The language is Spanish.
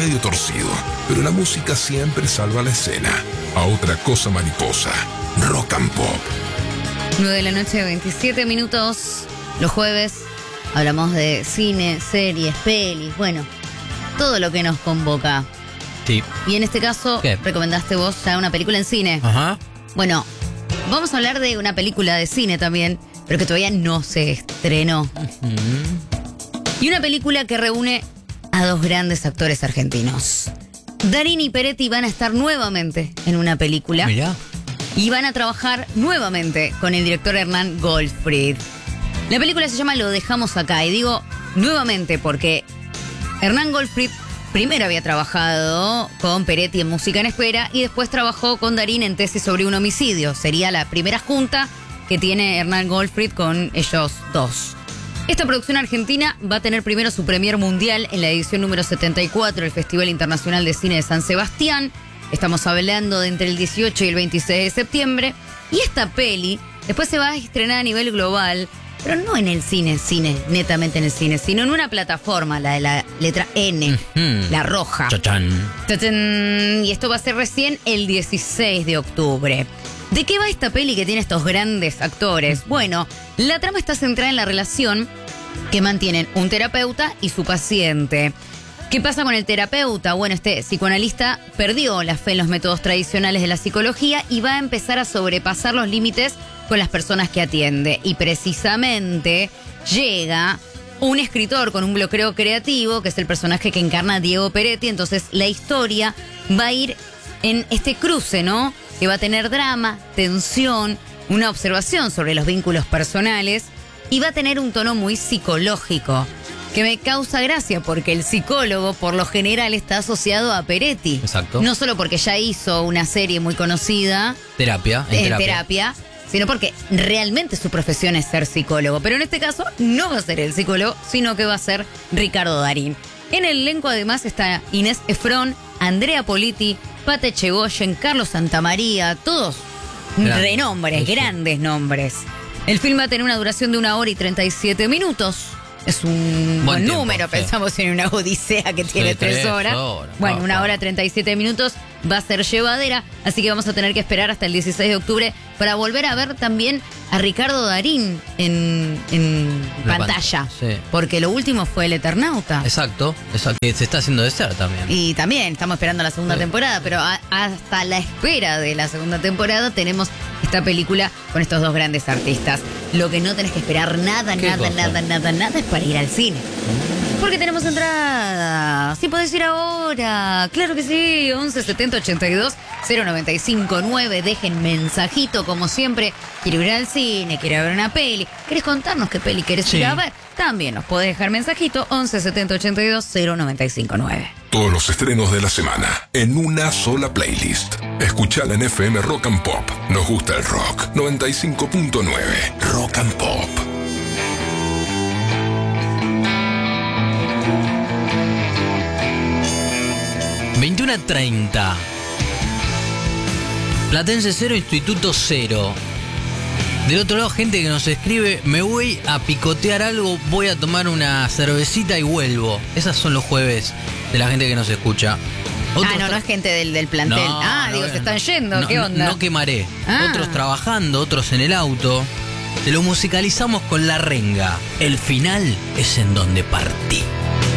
medio torcido, pero la música siempre salva la escena. A otra cosa mariposa, Rock and Pop. 9 de la noche, 27 minutos. Los jueves hablamos de cine, series, pelis, bueno, todo lo que nos convoca. Sí. Y en este caso, ¿qué? Recomendaste vos ya una película en cine. Ajá. Bueno, vamos a hablar de una película de cine también, pero que todavía no se estrenó. Y una película que reúne a dos grandes actores argentinos. Darín y Peretti van a estar nuevamente en una película. Mirá. Y van a trabajar nuevamente con el director Hernán Goldfried. La película se llama Lo dejamos acá. Y digo nuevamente porque Hernán Goldfried primero había trabajado con Peretti en Música en Espera y después trabajó con Darín en Tesis sobre un homicidio. Sería la primera junta que tiene Hernán Goldfried con ellos dos. Esta producción argentina va a tener primero su premier mundial en la edición número 74 del Festival Internacional de Cine de San Sebastián. Estamos hablando de entre el 18 y el 26 de septiembre. Y esta peli después se va a estrenar a nivel global, pero no en el cine, netamente en el cine, sino en una plataforma, la de la letra N, la roja. Chachán. ¡Tachán! Y esto va a ser recién el 16 de octubre. ¿De qué va esta peli que tiene estos grandes actores? Bueno, la trama está centrada en la relación que mantienen un terapeuta y su paciente. ¿Qué pasa con el terapeuta? Bueno, este psicoanalista perdió la fe en los métodos tradicionales de la psicología y va a empezar a sobrepasar los límites con las personas que atiende. Y precisamente llega un escritor con un bloqueo creativo, que es el personaje que encarna Diego Peretti. Entonces la historia va a ir en este cruce, ¿no? Que va a tener drama, tensión, una observación sobre los vínculos personales y va a tener un tono muy psicológico, que me causa gracia porque el psicólogo por lo general está asociado a Peretti. Exacto. No solo porque ya hizo una serie muy conocida Terapia. en terapia, sino porque realmente su profesión es ser psicólogo. Pero en este caso no va a ser el psicólogo, sino que va a ser Ricardo Darín. En el elenco además está Inés Efron, Andrea Politi, Pate Echegoyen, Carlos Santamaría, todos renombres, grandes nombres. El film va a tener una duración de 1 hora y 37 minutos. Es un buen número, pensamos en una odisea que tiene 3 horas. Bueno, 1 hora 37 minutos va a ser llevadera, así que vamos a tener que esperar hasta el 16 de octubre para volver a ver también a Ricardo Darín en pantalla. Sí. Porque lo último fue El Eternauta. Exacto. Que se está haciendo de ser también. Y también estamos esperando la segunda temporada, pero hasta la espera de la segunda temporada tenemos esta película con estos dos grandes artistas. Lo que no tenés que esperar nada es para ir al cine. Porque tenemos entrada. Sí, podés ir ahora. Claro que sí. 11 70 82 095 9. Dejen mensajito, como siempre. Quiero ir al cine, quiero ver una peli. ¿Querés contarnos qué peli querés ir a ver? También nos podés dejar mensajito. 11 70 82 095 9. Todos los estrenos de la semana en una sola playlist. Escuchala en FM Rock and Pop. Nos gusta el rock. 95.9 Rock and Pop. ...21:30... Platense 0, Instituto 0. Del otro lado, gente que nos escribe... ...me voy a picotear algo... ...voy a tomar una cervecita y vuelvo. Esos son los jueves de la gente que nos escucha. No es gente del plantel. Se están yendo, ¿qué onda? No quemaré. Otros trabajando, otros en el auto. Te lo musicalizamos con La Renga. El final es en donde partí.